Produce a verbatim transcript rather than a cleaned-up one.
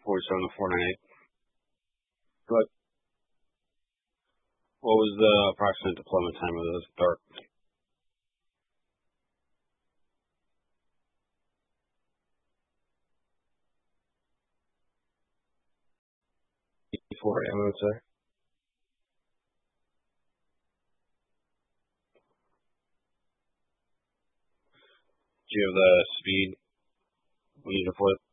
forty-seven to four ninety-eight. But what was the approximate deployment time of this dart? four A M, I would say. Do you have the speed when you deploy?